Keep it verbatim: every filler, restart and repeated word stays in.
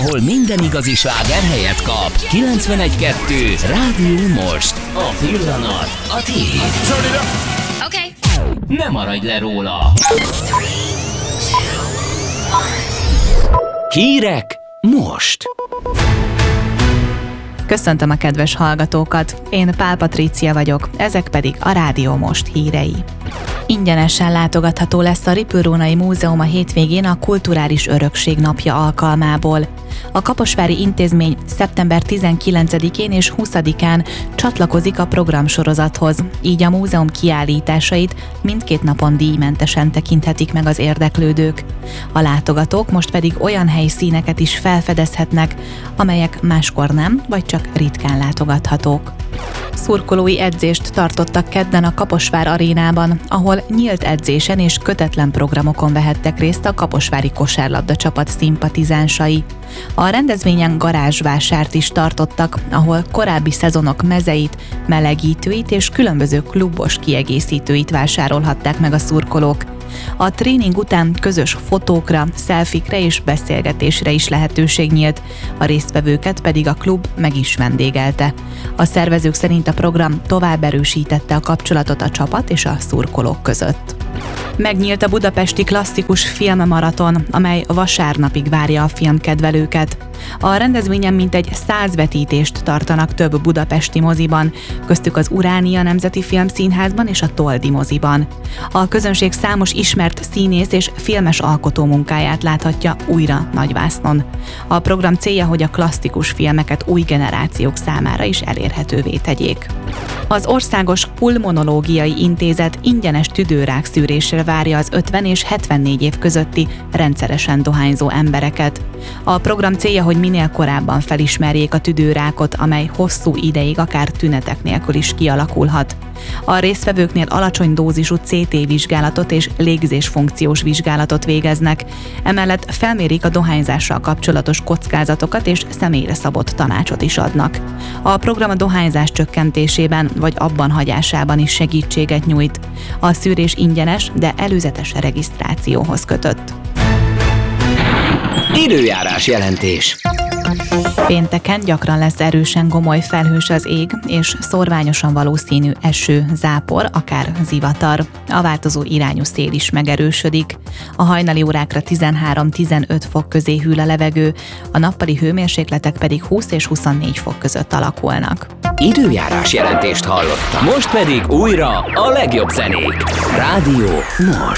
ahol minden igazi sláger helyet kap. kilencvenegy kettő Rádió Most. A pillanat, a tiéd. Okay. Ne maradj le róla. Hírek most. Köszöntöm a kedves hallgatókat, én Pál Patrícia vagyok, ezek pedig a Rádió Most hírei. Ingyenesen látogatható lesz a Ripőrónai Múzeum a hétvégén a Kulturális Örökség napja alkalmából. A Kaposvári Intézmény szeptember tizenkilencedikén és huszadikán csatlakozik a programsorozathoz, így a múzeum kiállításait mindkét napon díjmentesen tekinthetik meg az érdeklődők. A látogatók most pedig olyan helyszíneket is felfedezhetnek, amelyek máskor nem, vagy csak ritkán látogathatók. Szurkolói edzést tartottak kedden a Kaposvár arénában, ahol nyílt edzésen és kötetlen programokon vehettek részt a kaposvári kosárlabda csapat szimpatizánsai. A rendezvényen garázsvásárt is tartottak, ahol korábbi szezonok mezeit, melegítőit és különböző klubos kiegészítőit vásárolhatták meg a szurkolók. A tréning után közös fotókra, szelfikre és beszélgetésre is lehetőség nyílt, a résztvevőket pedig a klub meg is vendégelte. A szervezők szerint a program tovább erősítette a kapcsolatot a csapat és a szurkolók között. Megnyílt a budapesti klasszikus filmmaraton, amely vasárnapig várja a filmkedvelőket. A rendezvényen mintegy száz vetítést tartanak több budapesti moziban, köztük az Uránia Nemzeti Filmszínházban és a Toldi moziban. A közönség számos ismert színész és filmes alkotó munkáját láthatja újra nagyvásznon. A program célja, hogy a klasszikus filmeket új generációk számára is elérhetővé tegyék. Az Országos Pulmonológiai Intézet ingyenes tüdőrák szűrésre várja az ötven és hetvennégy év közötti rendszeresen dohányzó embereket. A program célja, hogy minél korábban felismerjék a tüdőrákot, amely hosszú ideig akár tünetek nélkül is kialakulhat. A résztvevőknél alacsony dózisú cé té vizsgálatot és légzésfunkciós vizsgálatot végeznek, emellett felmérik a dohányzással kapcsolatos kockázatokat és személyre szabott tanácsot is adnak. A program a dohányzás csökkentésében vagy abban hagyásában is segítséget nyújt. A szűrés ingyenes, de előzetes regisztrációhoz kötött. Időjárás jelentés. Pénteken gyakran lesz erősen gomoly felhős az ég, és szórványosan valószínű eső, zápor, akár zivatar. A változó irányú szél is megerősödik. A hajnali órákra tizenhárom-tizenöt fok közé hűl a levegő, a nappali hőmérsékletek pedig húsz és huszonnégy fok között alakulnak. Időjárás jelentést hallottam. Most pedig újra a legjobb zenék. Rádió Most.